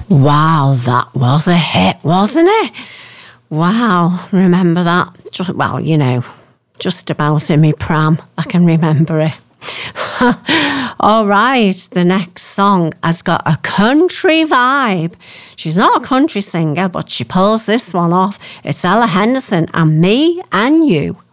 Wow, that was a hit, wasn't it? Wow, remember that? Just about in me pram. I can remember it. All right, the next song has got a country vibe. She's not a country singer, but she pulls this one off. It's Ella Henderson and Me and You.